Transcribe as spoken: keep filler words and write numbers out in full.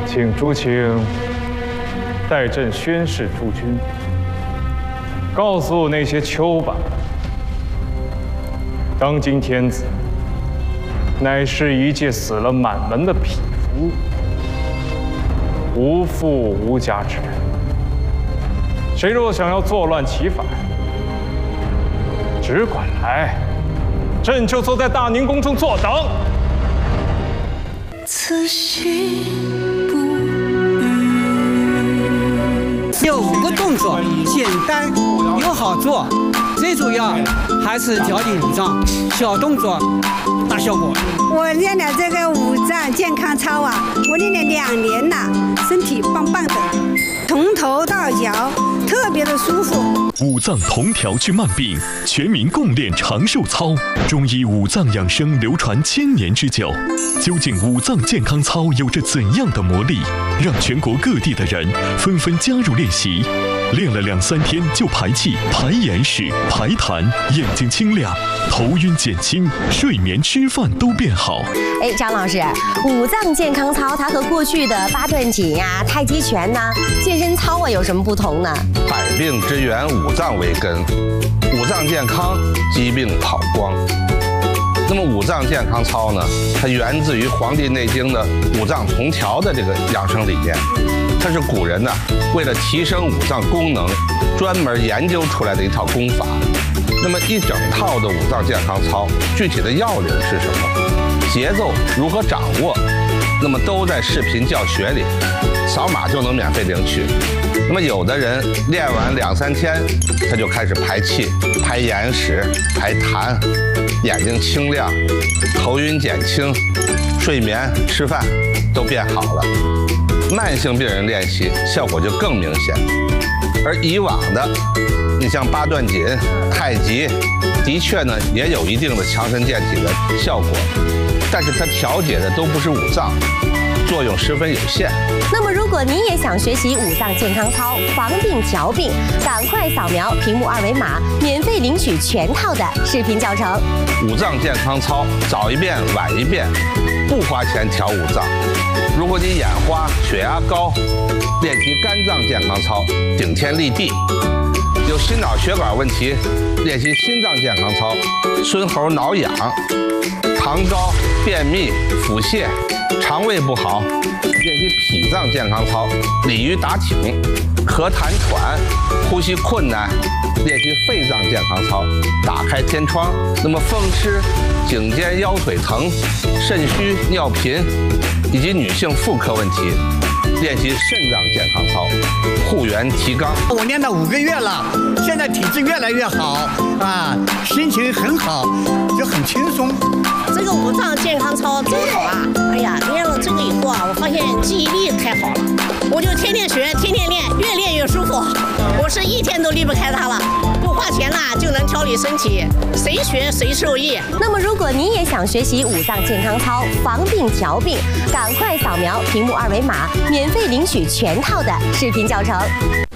请朱青代朕宣誓诸君，告诉那些丘吧，当今天子乃是一介死了满门的匹夫，无父无家之人。谁若想要作乱起反，只管来，朕就坐在大宁宫中坐等。 此心不渝。 有五个动作，简单又好做，最主要还是调理五脏，小动作大效果。 我练了这个五脏健康操啊，我练了两年了，身体棒棒的，从头到脚特别的舒服。 五脏同调治慢病，全民共练长寿操。中医五脏养生流传千年之久，究竟五脏健康操有着怎样的魔力，让全国各地的人纷纷加入练习？练了两三天就排气、排眼屎、排痰，眼睛清亮，头晕减轻，睡眠、吃饭都变好。 哎，张老师，五脏健康操它和过去的八段锦呀、太极拳呐、健身操啊有什么不同呢？ 百病之源，五脏为根，五脏健康，疾病跑光。那么五脏健康操呢，它源自于《黄帝内经》的五脏同调的这个养生理念，它是古人呢为了提升五脏功能，专门研究出来的一套功法。那么一整套的五脏健康操，具体的要领是什么？节奏如何掌握？那么都在视频教学里，扫码就能免费领取。那么有的人练完两三天，他就开始排气、排眼屎、排痰，眼睛清亮，头晕减轻，睡眠、吃饭都变好了。慢性病人练习效果就更明显。而以往的，你像八段锦、太极，的确呢也有一定的强身健体的效果，但是它调节的都不是五脏，作用十分有限。 那么，如果您也想学习五脏健康操，防病调病，赶快扫描屏幕二维码，免费领取全套的视频教程。 五脏健康操，早一遍晚一遍，不花钱调五脏。如果你眼花、血压高，练习肝脏健康操，顶天立地。有心脑血管问题，练习心脏健康操，孙猴挠痒；糖高、便秘、腹泻、肠胃不好，练习脾脏健康操，鲤鱼打挺；咳痰喘、呼吸困难，练习肺脏健康操，打开天窗。那么风湿、颈肩腰腿疼、肾虚、尿频以及女性妇科问题，练习肾脏健康操，护元提肛。 我练了五个月了，现在体质越来越好啊，心情很好，就很轻松。 这个五脏健康操真好啊！哎呀，练了这个以后啊，我发现记忆力太好了，我就天天学，天天练，越练越舒服。我是一天都离不开它了，不花钱啦就能调理身体，谁学谁受益。 那么，如果您也想学习五脏健康操，防病调病，赶快扫描屏幕二维码，免费领取全套的视频教程。